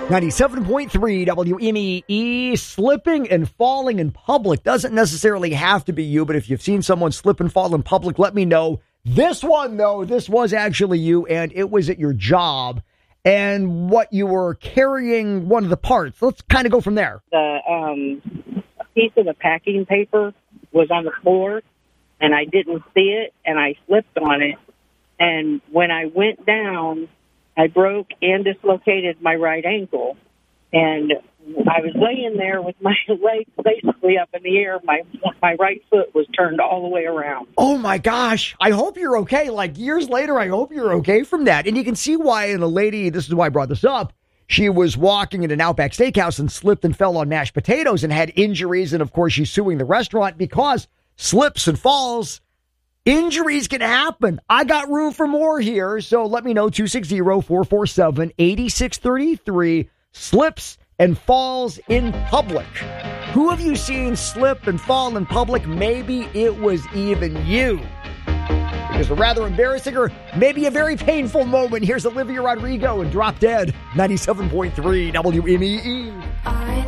97.3 WMEE. Slipping and falling in public doesn't necessarily have to be you, but if you've seen someone slip and fall in public, let me know. This one, though, this was actually you, and it was at your job, and what you were carrying, one of the parts. Let's kind of go from there. The piece of the packing paper was on the floor, and I didn't see it, and I slipped on it. And when I went down, I broke and dislocated my right ankle. And I was laying there with my legs basically up in the air. My right foot was turned all the way around. Oh, my gosh. I hope you're okay. Like, years later, I hope you're okay from that. And you can see why in a lady, this is why I brought this up, she was walking in an Outback Steakhouse and slipped and fell on mashed potatoes and had injuries. And, of course, she's suing the restaurant because slips and falls, injuries can happen. I got room for more here, so let me know, 260-447-8633, slips and falls in public. Who have you seen slip and fall in public? Maybe it was even you. Because a rather embarrassing or maybe a very painful moment. Here's Olivia Rodrigo and Drop Dead, 97.3 WMEE.